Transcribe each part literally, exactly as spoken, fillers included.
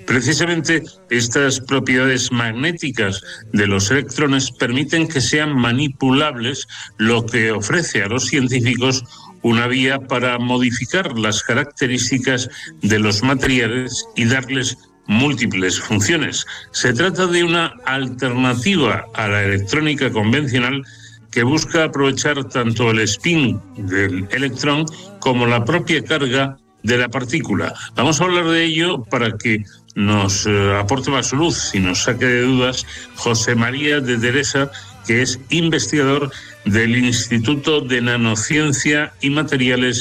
Precisamente estas propiedades magnéticas de los electrones permiten que sean manipulables, lo que ofrece a los científicos una vía para modificar las características de los materiales y darles múltiples funciones. Se trata de una alternativa a la electrónica convencional que busca aprovechar tanto el spin del electrón como la propia carga de la partícula. Vamos a hablar de ello para que nos eh, aporte más luz y nos saque de dudas José María de Teresa, que es investigador del Instituto de Nanociencia y Materiales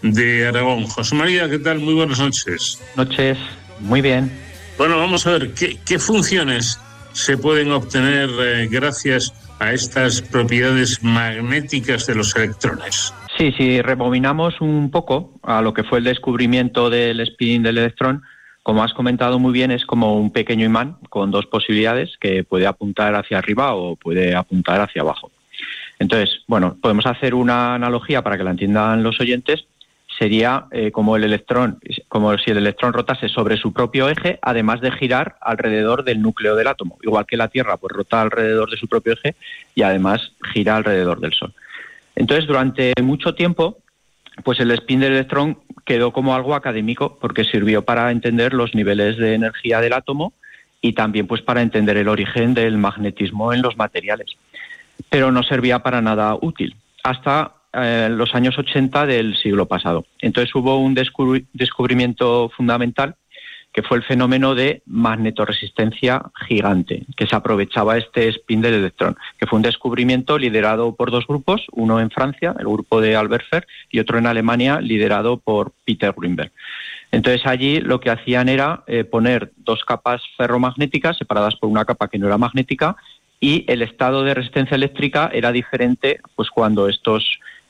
de Aragón. José María, ¿qué tal? Muy buenas noches. Noches, muy bien. Bueno, vamos a ver, ¿qué, qué funciones se pueden obtener eh, gracias a estas propiedades magnéticas de los electrones? Sí, si rebobinamos un poco a lo que fue el descubrimiento del spin del electrón, como has comentado muy bien, es como un pequeño imán con dos posibilidades que puede apuntar hacia arriba o puede apuntar hacia abajo. Entonces, bueno, podemos hacer una analogía para que la entiendan los oyentes. Sería eh, como el electrón, como si el electrón rotase sobre su propio eje, además de girar alrededor del núcleo del átomo. Igual que la Tierra, pues rota alrededor de su propio eje y además gira alrededor del Sol. Entonces, durante mucho tiempo, pues el spin del electrón quedó como algo académico porque sirvió para entender los niveles de energía del átomo y también pues para entender el origen del magnetismo en los materiales. Pero no servía para nada útil hasta eh, los años ochenta del siglo pasado. Entonces hubo un descubri- descubrimiento fundamental que fue el fenómeno de magnetoresistencia gigante, que se aprovechaba este spin del electrón, que fue un descubrimiento liderado por dos grupos, uno en Francia, el grupo de Albert Fer, y otro en Alemania, liderado por Peter Grünberg. Entonces allí lo que hacían era eh, poner dos capas ferromagnéticas separadas por una capa que no era magnética, y el estado de resistencia eléctrica era diferente pues cuando estos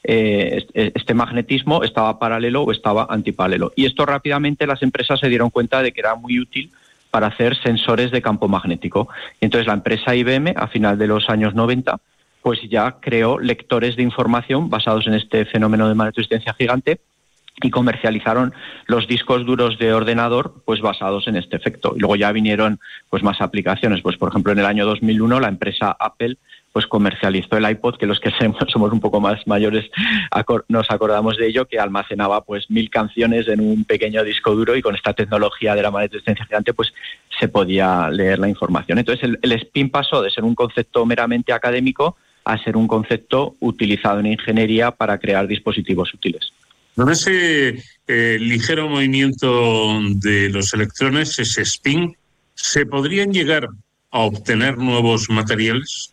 Eh, este magnetismo estaba paralelo o estaba antiparalelo. Y esto rápidamente las empresas se dieron cuenta de que era muy útil para hacer sensores de campo magnético. Y entonces la empresa I B M, a final de los años noventa, pues ya creó lectores de información basados en este fenómeno de magnetoresistencia gigante y comercializaron los discos duros de ordenador pues basados en este efecto. Y luego ya vinieron pues más aplicaciones. Pues por ejemplo en el año dos mil uno la empresa Apple pues comercializó el iPod, que los que somos un poco más mayores acor- nos acordamos de ello, que almacenaba pues mil canciones en un pequeño disco duro y con esta tecnología de la magnetoresistencia gigante pues se podía leer la información. Entonces el, el spin pasó de ser un concepto meramente académico a ser un concepto utilizado en ingeniería para crear dispositivos útiles. Con ese eh, ligero movimiento de los electrones, ese spin, ¿se podrían llegar a obtener nuevos materiales?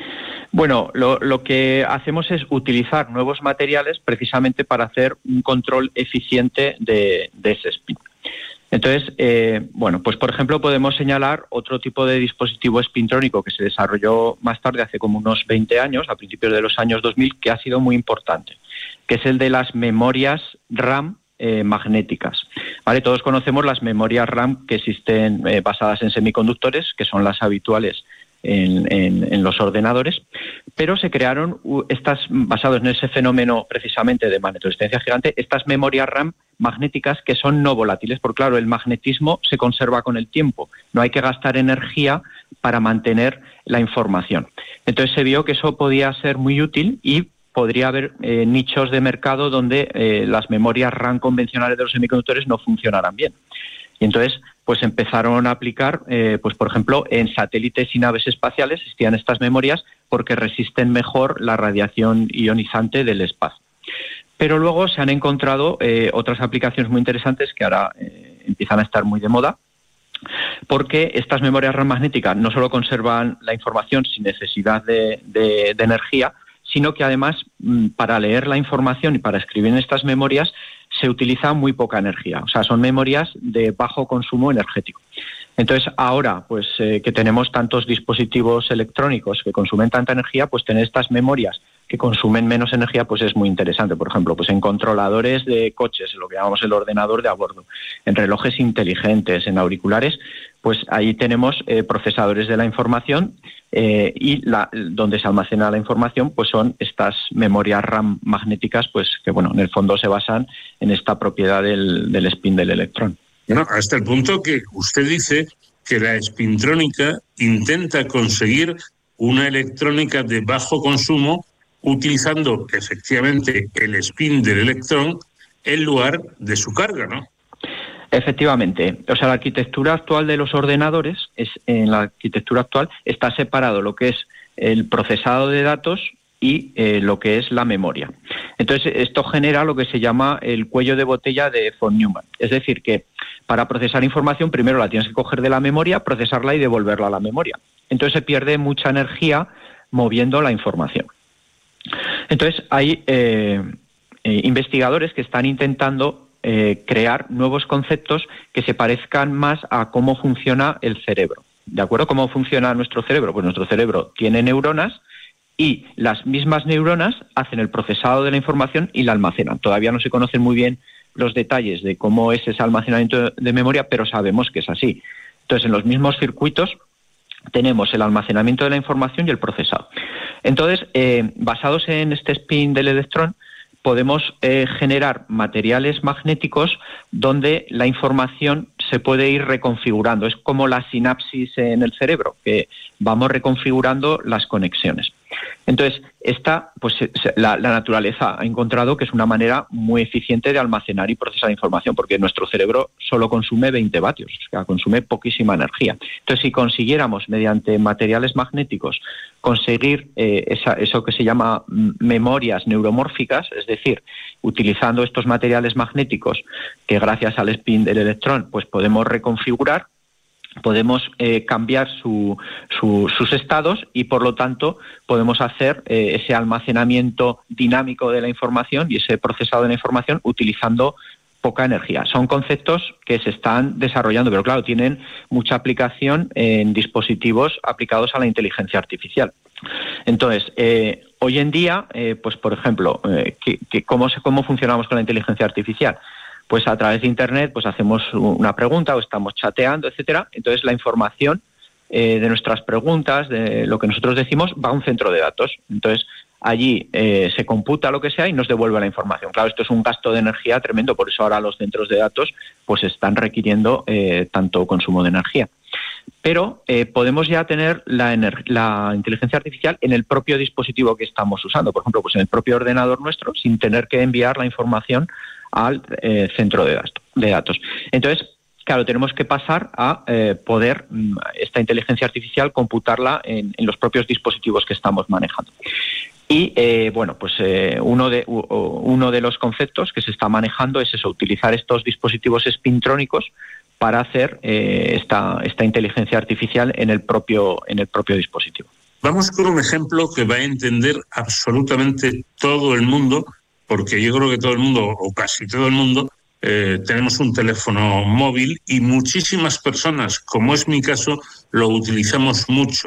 Bueno, lo, lo que hacemos es utilizar nuevos materiales precisamente para hacer un control eficiente de, de ese spin. Entonces, eh, bueno, pues por ejemplo podemos señalar otro tipo de dispositivo spintrónico que se desarrolló más tarde, hace como unos veinte años, a principios de los años dos mil, que ha sido muy importante, que es el de las memorias RAM eh, magnéticas. ¿Vale? Todos conocemos las memorias RAM que existen eh, basadas en semiconductores, que son las habituales En, en, en los ordenadores, pero se crearon estas, basados en ese fenómeno precisamente de magnetoresistencia gigante, estas memorias RAM magnéticas que son no volátiles, porque claro, el magnetismo se conserva con el tiempo, no hay que gastar energía para mantener la información. Entonces se vio que eso podía ser muy útil y podría haber eh, nichos de mercado donde eh, las memorias RAM convencionales de los semiconductores no funcionaran bien. Y entonces pues empezaron a aplicar, eh, pues por ejemplo, en satélites y naves espaciales existían estas memorias porque resisten mejor la radiación ionizante del espacio. Pero luego se han encontrado eh, otras aplicaciones muy interesantes que ahora eh, empiezan a estar muy de moda, porque estas memorias RAM magnéticas no solo conservan la información sin necesidad de, de, de energía, sino que además para leer la información y para escribir en estas memorias se utiliza muy poca energía, o sea, son memorias de bajo consumo energético. Entonces, ahora, pues eh, que tenemos tantos dispositivos electrónicos que consumen tanta energía, pues tener estas memorias que consumen menos energía, pues es muy interesante. Por ejemplo, pues en controladores de coches, en lo que llamamos el ordenador de a bordo, en relojes inteligentes, en auriculares, pues ahí tenemos eh, procesadores de la información eh, y la, donde se almacena la información, pues son estas memorias RAM magnéticas, pues que bueno, en el fondo se basan en esta propiedad del, del spin del electrón. Bueno, hasta el punto que usted dice que la espintrónica intenta conseguir una electrónica de bajo consumo utilizando efectivamente el spin del electrón en lugar de su carga, ¿no? Efectivamente. O sea, la arquitectura actual de los ordenadores, es en la arquitectura actual está separado lo que es el procesado de datos y eh, lo que es la memoria. Entonces, esto genera lo que se llama el cuello de botella de von Neumann. Es decir, que para procesar información, primero la tienes que coger de la memoria, procesarla y devolverla a la memoria. Entonces, se pierde mucha energía moviendo la información. Entonces, hay eh, eh, investigadores que están intentando eh, crear nuevos conceptos que se parezcan más a cómo funciona el cerebro. ¿De acuerdo? ¿Cómo funciona nuestro cerebro? Pues nuestro cerebro tiene neuronas y las mismas neuronas hacen el procesado de la información y la almacenan. Todavía no se conocen muy bien los detalles de cómo es ese almacenamiento de memoria, pero sabemos que es así. Entonces, en los mismos circuitos tenemos el almacenamiento de la información y el procesado. Entonces, eh, basados en este spin del electrón, podemos eh, generar materiales magnéticos donde la información se puede ir reconfigurando. Es como la sinapsis en el cerebro, que vamos reconfigurando las conexiones. Entonces, esta, pues, la, la naturaleza ha encontrado que es una manera muy eficiente de almacenar y procesar información, porque nuestro cerebro solo consume veinte vatios, o sea, consume poquísima energía. Entonces, si consiguiéramos, mediante materiales magnéticos, conseguir eh, esa, eso que se llama memorias neuromórficas, es decir, utilizando estos materiales magnéticos que gracias al spin del electrón pues podemos reconfigurar, podemos eh, cambiar su, su, sus estados y, por lo tanto, podemos hacer eh, ese almacenamiento dinámico de la información y ese procesado de la información utilizando poca energía. Son conceptos que se están desarrollando, pero claro, tienen mucha aplicación en dispositivos aplicados a la inteligencia artificial. Entonces, eh, hoy en día, eh, pues por ejemplo, eh, que, que ¿cómo, se, ¿cómo funcionamos con la inteligencia artificial? Pues a través de Internet pues hacemos una pregunta o estamos chateando, etcétera. Entonces la información eh, de nuestras preguntas, de lo que nosotros decimos, va a un centro de datos. Entonces allí eh, se computa lo que sea y nos devuelve la información. Claro, esto es un gasto de energía tremendo, por eso ahora los centros de datos pues están requiriendo eh, tanto consumo de energía. Pero eh, podemos ya tener la, la inteligencia artificial en el propio dispositivo que estamos usando. Por ejemplo, pues en el propio ordenador nuestro, sin tener que enviar la información al eh, centro de datos, de datos. Entonces, claro, tenemos que pasar a eh, poder esta inteligencia artificial computarla en, en los propios dispositivos que estamos manejando. Y, eh, bueno, pues eh, uno, de, u, uno de los conceptos que se está manejando es eso, utilizar estos dispositivos espintrónicos para hacer eh, esta, esta inteligencia artificial en el propio, en el propio dispositivo. Vamos con un ejemplo que va a entender absolutamente todo el mundo, porque yo creo que todo el mundo, o casi todo el mundo, eh, tenemos un teléfono móvil y muchísimas personas, como es mi caso, lo utilizamos mucho.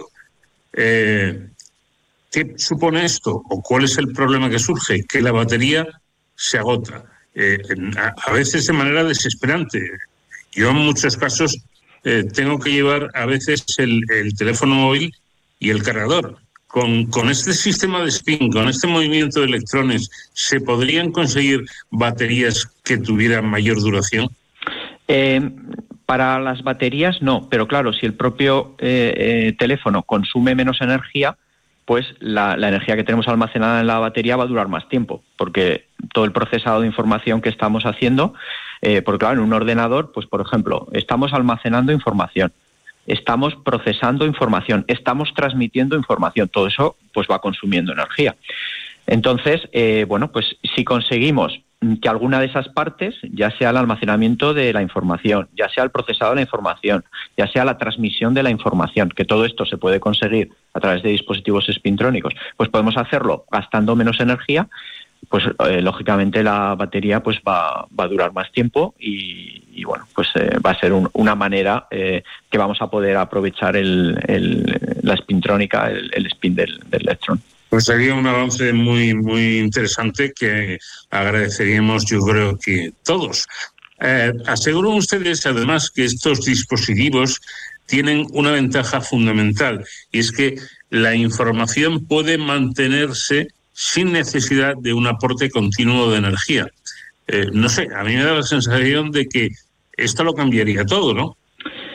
Eh, ¿Qué supone esto? ¿O cuál es el problema que surge? Que la batería se agota, eh, a, a veces de manera desesperante. Yo en muchos casos eh, tengo que llevar a veces el, el teléfono móvil y el cargador. Con, con este sistema de spin, con este movimiento de electrones, ¿se podrían conseguir baterías que tuvieran mayor duración? Eh, para las baterías no, pero claro, si el propio eh, eh, teléfono consume menos energía, pues la, la energía que tenemos almacenada en la batería va a durar más tiempo, porque todo el procesado de información que estamos haciendo, eh, porque claro, en un ordenador, pues por ejemplo, estamos almacenando información, estamos procesando información, estamos transmitiendo información, todo eso pues va consumiendo energía. Entonces, eh, bueno, pues si conseguimos que alguna de esas partes, ya sea el almacenamiento de la información, ya sea el procesado de la información, ya sea la transmisión de la información, que todo esto se puede conseguir a través de dispositivos espintrónicos, pues podemos hacerlo gastando menos energía, pues eh, lógicamente la batería pues va, va a durar más tiempo y, y bueno, pues eh, va a ser un, una manera eh, que vamos a poder aprovechar el, el, la espintrónica, el, el spin del, del electrón. Pues sería un avance muy, muy interesante que agradeceríamos, yo creo que todos. Eh, aseguran ustedes, además, que estos dispositivos tienen una ventaja fundamental, y es que la información puede mantenerse sin necesidad de un aporte continuo de energía. Eh, no sé, a mí me da la sensación de que esto lo cambiaría todo, ¿no?